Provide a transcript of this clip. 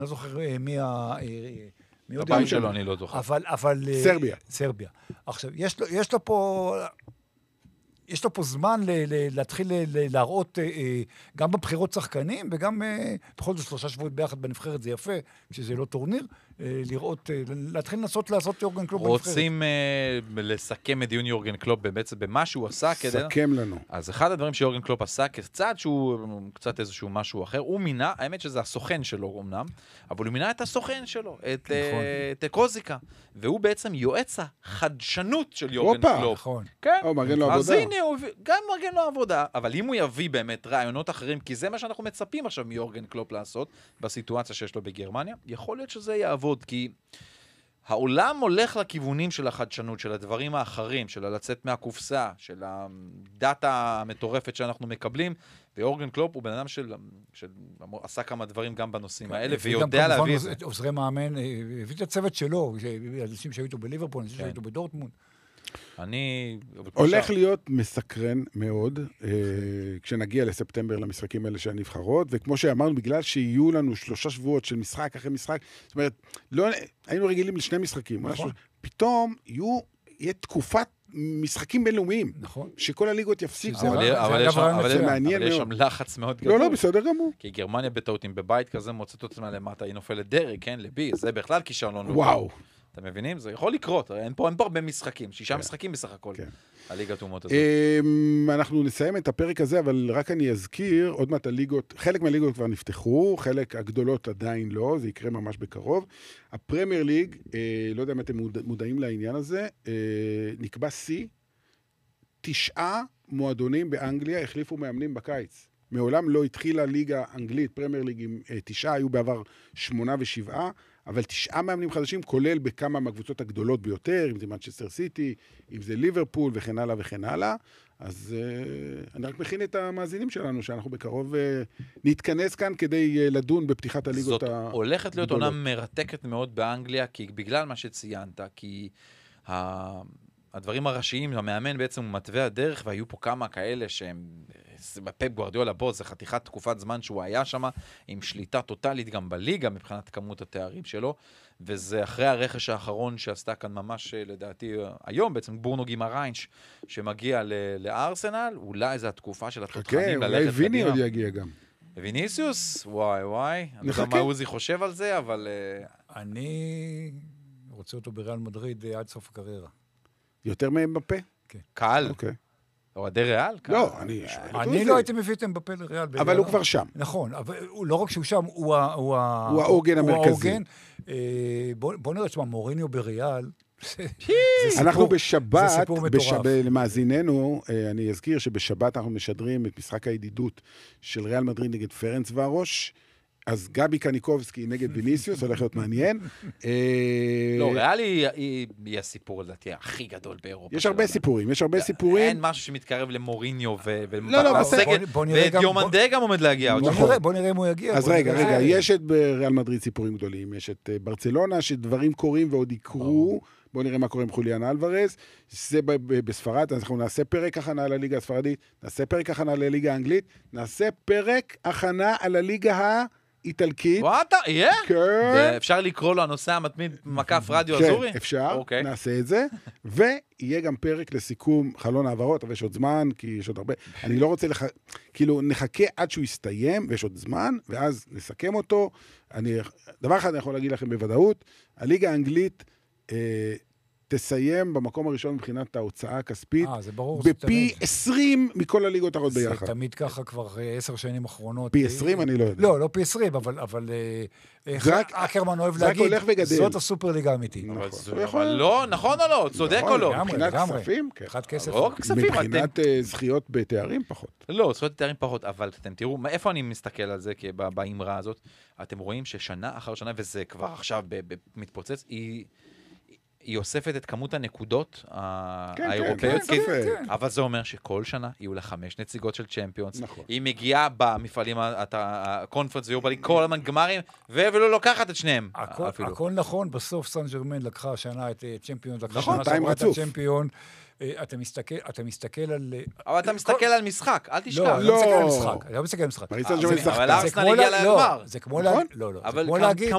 לא זוכר מי הבית שלו, אני לא זוכר. אבל... סרביה. עכשיו, יש לו פה זמן להתחיל להראות גם בבחירות שחקנים, וגם בכל זאת 3 שבועות ביחד בנבחרת, זה יפה, כשזה לא טורניר, להתחיל לנסות לעשות יורגן קלופ בנבחרת. רוצים לסכם את דיון יורגן קלופ בעצם במה שהוא עשה כדי... סכם לנו. אז אחד הדברים שיורגן קלופ עשה, כצעד שהוא קצת איזשהו משהו אחר, הוא מינה, האמת שזה הסוכן שלו אמנם, אבל הוא מינה את הסוכן שלו, את קוזיקה, והוא בעצם יועץ החדשנות של יורגן קלופ. נכון. כן. מרגן לו עבודה. אז הנה, גם מרגן לו עבודה, אבל אם הוא יביא באמת רעיונות אחרים, כי זה מה שאנחנו מצפים עכשיו מיורגן קלופ לעשות, בסיטואציה שיש לו בגרמניה, יכול להיות שזה יעבוד, כי העולם הולך לכיוונים של החדשנות, של הדברים האחרים, של לצאת מהקופסה, של הדאטה המטורפת שאנחנו מקבלים, ויורגן קלופ הוא בן אדם שעשה כמה דברים גם בנושאים האלה, ויודע להביא את זה. עוזרי מאמן, הביא את הצוות שלו, אנשים שהיו איתו בליברפול, אנשים שהיו איתו בדורטמונד. הולך להיות מסקרן מאוד כשנגיע לספטמבר למשחקים האלה של הנבחרות, וכמו שאמרנו, בגלל שיהיו לנו 3 שבועות של משחק אחרי משחק, זאת אומרת, היינו רגילים ל2 משחקים, פתאום יהיה תקופת משחקים בינלאומיים, שכל הליגות יפסיקו. אבל יש שם לחץ מאוד גדול. לא, בסדר גמור. כי גרמניה בטעות, אם בבית כזה מוצאת אותה למטה, היא נופלת דרג, כן, לבי, זה בכלל כישרון. וואו. אתם מבינים? זה יכול לקרות, אין פה הרבה משחקים, 6 משחקים בסך הכל, הליגת אומות הזאת. אנחנו נסיים את הפרק הזה, אבל רק אני אזכיר, עוד מעט הליגות, חלק מהליגות כבר נפתחו, חלק הגדולות עדיין לא, זה יקרה ממש בקרוב. הפרמייר ליג, לא יודע אם אתם מודעים לעניין הזה, נקבע C, 9 מועדונים באנגליה החליפו מאמנים בקיץ. מעולם לא התחילה ליגה אנגלית, פרמייר ליג עם 9, היו בעבר 8 ו7, אבל 9 מאמנים חדשים, כולל בכמה מהקבוצות הגדולות ביותר, אם זה מנצ'סטר סיטי, אם זה ליברפול וכן הלאה וכן הלאה. אז אני רק מכין את המאזינים שלנו, שאנחנו בקרוב נתכנס כאן כדי לדון בפתיחת הליגות הגדולות. זאת הולכת להיות עונה מרתקת מאוד באנגליה, כי בגלל מה שציינת, כי הדברים הראשיים, המאמן בעצם הוא מטבע הדרך, והיו פה כמה כאלה שהם, בפפ גוארדיולה בו, זה חתיכת תקופת זמן שהוא היה שם, עם שליטה טוטלית גם בליגה, מבחינת כמות התארים שלו, וזה אחרי הרכש האחרון שעשתה כאן ממש, לדעתי, היום בעצם בורנו גימריינש, שמגיע לארסנל, אולי זו התקופה של התותחנים ללכת אולי ויני עוד יגיע גם. ויניסיוס? וואי. אני לא יודע מה עוזי חושב על זה, אבל... אני רוצה אותו בריאל מדריד עד סוף הקריירה. יותר מהם בפה? כן. קהל? אוקיי. אוהדי ריאל? לא, אני לא הייתי מביא את אמבפה לריאל. אבל הוא כבר שם. נכון, אבל לא רק שהוא שם, הוא העוגן המרכזי. בוא נראה שמה, מוריניו בריאל, אנחנו בשבת, למאזיננו, אני אזכיר שבשבת אנחנו משדרים את משחק הידידות של ריאל מדריד נגד פרנץ ורוש, אז גבי קניקובסקי נגד ויניסיוס, הולך להיות מעניין. לא, ריאל היא הסיפור, לדעתי, הכי גדול באירופה. יש הרבה סיפורים. אין משהו שמתקרב למוריניו והסגל, ודיומנדה גם עומד להגיע. בוא נראה אם הוא יגיע. אז רגע, יש את ריאל מדריד סיפורים גדולים, יש את ברצלונה, שדברים קורים ועוד יקרו, בוא נראה מה קורה עם חוליאן אלוורז, זה בספרד, אז אנחנו נעשה פרק הכנה על הליגה הספרדית, נעשה פרק הכנה על הליגה האנגלית, נעשה פרק הכנה על הליגה איטלקית. וואטה, יהיה? כן. אפשר לקרוא לו הנושא המתמיד מקף רדיו אזורי? כן, אפשר, נעשה את זה. ויהיה גם פרק לסיכום חלון העברות, אבל יש עוד זמן, כי יש עוד הרבה. אני לא רוצה כאילו נחכה עד שהוא יסתיים, ויש עוד זמן, ואז נסכם אותו. דבר אחד אני יכול להגיד לכם בוודאות, הליגה האנגלית תסיים במקום הראשון מבחינת ההוצאה הכספית, בפי 20 מכל הליגות האחרות ביחד. זה תמיד ככה כבר 10 שנים אחרונות. פי 20 אני לא יודע. לא פי 20, אבל אקרמן אוהב להגיד, זאת הסופר ליגה האמיתית. אבל לא, נכון או לא? צודק או לא? מבחינת כספים, כן. מבחינת זכיות בתארים פחות. לא, זכיות בתארים פחות, אבל אתם תראו, איפה אני מסתכל על זה באמרה הזאת? אתם רואים ששנה אחר שנה, וזה כבר עכשיו מתפוצץ, היא אוספת את כמות הנקודות האירופאיות, אבל זה אומר שכל שנה יהיו לה 5 נציגות של צ'מפיונס, היא מגיעה במפעלים הקונפרנס ויורבלי, כל המנגמרים, ולא לוקחת את שניהם. הכל נכון, בסוף סן ג'רמן לקחה השנה את צ'מפיונס, לקחה שנה שעברה את הצ'מפיון, אתה מסתכל על... אבל אתה מסתכל על משחק, אל תשכח. לא, אתה מסתכל על משחק. אבל ארסנל הגיע לגמר. זה כמו להגיד...